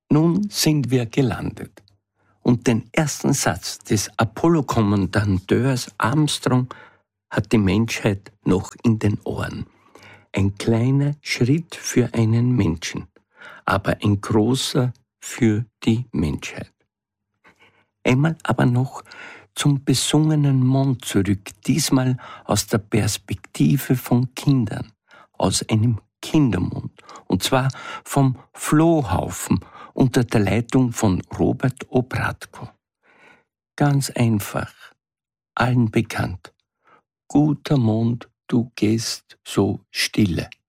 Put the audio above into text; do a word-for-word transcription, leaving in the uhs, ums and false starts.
Nun sind wir gelandet. Und den ersten Satz des Apollo-Kommandanteurs Armstrong hat die Menschheit noch in den Ohren. Ein kleiner Schritt für einen Menschen, aber ein großer für die Menschheit. Einmal aber noch zum besungenen Mond zurück, diesmal aus der Perspektive von Kindern, aus einem Kindermund, und zwar vom Flohhaufen unter der Leitung von Robert Obratko. Ganz einfach, allen bekannt. Guter Mond, du gehst so stille.